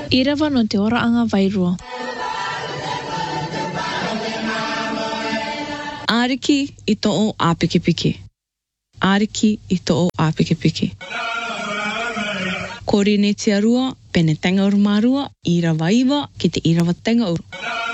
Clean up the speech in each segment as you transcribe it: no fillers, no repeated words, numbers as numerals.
I rawa no te oraanga wairua. Ariki I to'o a pikipiki. Ariki I to'o a pikipiki. Kori ne te arua, pene tanga uru marua, I rawa iwa ki te I rawa tanga uru.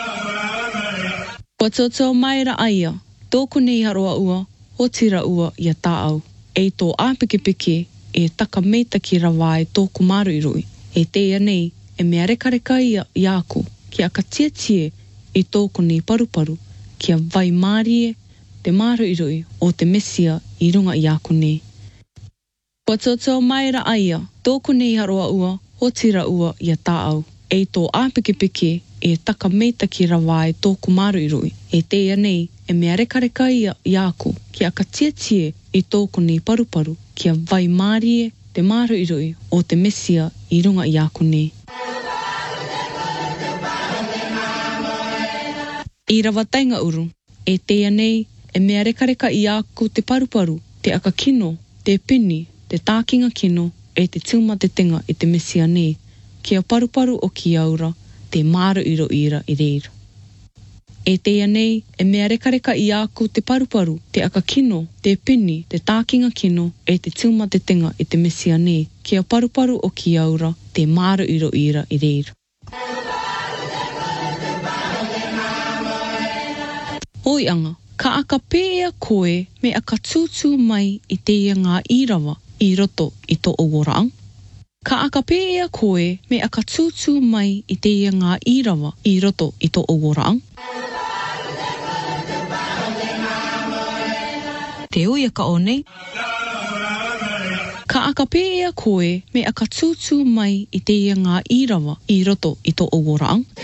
Kua toto mai ra aia, tōku nei haroa ua, o tira ua I a tāau. E tō a pikipiki, e taka meita ki rawa e tōku maru I rui. E teia nei, e mea rekareka ia I aku, ki a ka tie I tōku nei paruparu, ki a vai mārie te maru I rui o te mesia I runga I aku nei. Kua toto mai ra aia, tōku nei haroa ua, o tira ua I a tāau. E tō a pikipiki, e taka meita ki rawa e tōku maru I rui. E teia nei, e mea rekareka ia I aku, ki a ka tie I tōku nei paruparu, ki a vai mārie te maru I rui o te mesia I runga I aku nei. I rawa tainga uru, e teia nei, e mea rekareka I aku te paruparu, te aka kino, te pini, te tākinga kino, e te tūma te tenga I te mesia nei, ki a paruparu o ki aura, te maru iro ira I reira. E teia nei, e mea rekareka I aku te paruparu, te aka kino, te pini, te tākinga kino, e te tūma te tenga I te mesia nei, ki a paruparu o ki aura, te maru iro ira I reira. Oi anga, ka aka pēia koe me aka tūtū mai I teia ngā irawa I roto I tō owaraang. Ka aka pēia koe me aka tūtū mai I teia ngā irawa I roto I tō owaraang. Te ui aka o nei. Ka aka pēia koe me aka tūtū mai I teia ngā irawa I roto I tō owaraang.